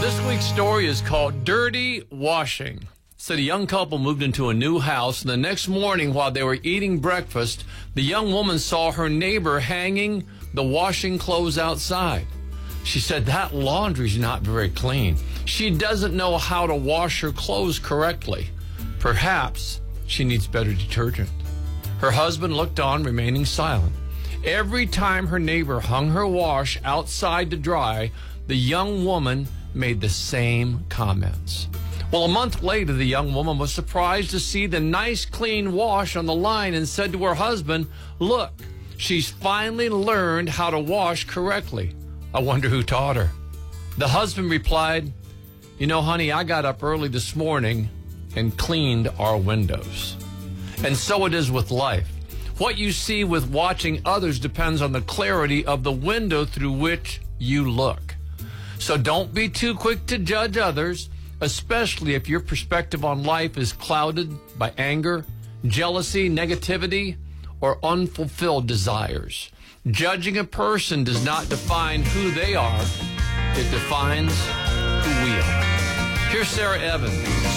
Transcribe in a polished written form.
This week's story is called Dirty Washing. So the young couple moved into a new house, and the next morning while they were eating breakfast, the young woman saw her neighbor hanging the washing clothes outside. She said, "That laundry's not very clean. She doesn't know how to wash her clothes correctly. Perhaps she needs better detergent." Her husband looked on, remaining silent. Every time her neighbor hung her wash outside to dry, the young woman made the same comments. Well, a month later, the young woman was surprised to see the nice, clean wash on the line and said to her husband, "Look, she's finally learned how to wash correctly. I wonder who taught her." The husband replied, "You know, honey, I got up early this morning and cleaned our windows." And so it is with life. What you see with watching others depends on the clarity of the window through which you look. So don't be too quick to judge others, especially if your perspective on life is clouded by anger, jealousy, negativity, or unfulfilled desires. Judging a person does not define who they are. It defines who we are. Here's Sarah Evans.